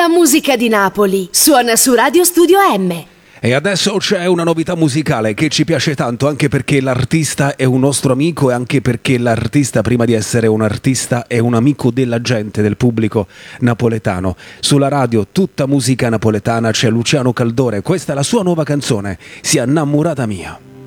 La musica di Napoli suona su Radio Studio M. E adesso c'è una novità musicale che ci piace tanto, anche perché l'artista è un nostro amico e anche perché l'artista, prima di essere un artista, è un amico della gente, del pubblico napoletano. Sulla radio tutta musica napoletana, c'è Luciano Caldore, questa è la sua nuova canzone, Sia innamorata mia.